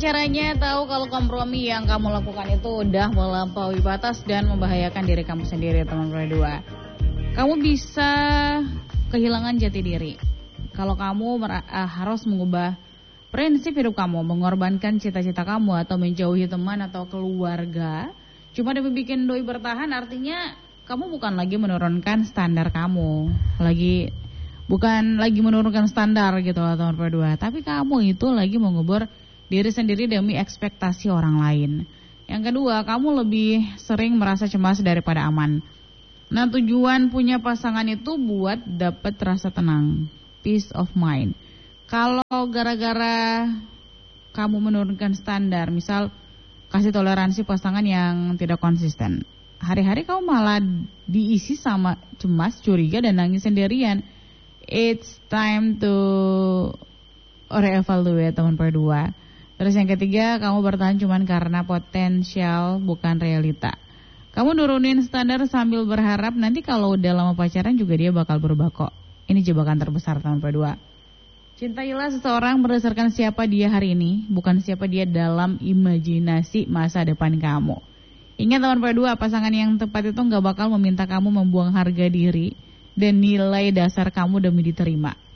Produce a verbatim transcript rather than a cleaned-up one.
caranya tahu kalau kompromi yang kamu lakukan itu udah melampaui batas dan membahayakan diri kamu sendiri, teman berdua. Kamu bisa kehilangan jati diri kalau kamu mer- uh, harus mengubah prinsip hidup kamu, mengorbankan cita-cita kamu atau menjauhi teman atau keluarga cuma demi bikin doi bertahan. Artinya kamu bukan lagi menurunkan standar kamu, lagi bukan lagi menurunkan standar gitu loh teman berdua, tapi kamu itu lagi mengubur diri sendiri demi ekspektasi orang lain. Yang kedua, kamu lebih sering merasa cemas daripada aman. Nah, tujuan punya pasangan itu buat dapat rasa tenang, peace of mind. Kalau gara-gara kamu menurunkan standar, misal kasih toleransi pasangan yang tidak konsisten, hari-hari kamu malah diisi sama cemas, curiga, dan nangis sendirian. It's time to re-evaluate teman berdua. Terus yang ketiga, kamu bertahan cuma karena potensial bukan realita. Kamu nurunin standar sambil berharap nanti kalau udah lama pacaran juga dia bakal berubah kok. Ini jebakan terbesar teman berdua. Cintailah seseorang berdasarkan siapa dia hari ini, bukan siapa dia dalam imajinasi masa depan kamu. Ingat teman berdua, pasangan yang tepat itu gak bakal meminta kamu membuang harga diri dan nilai dasar kamu demi diterima.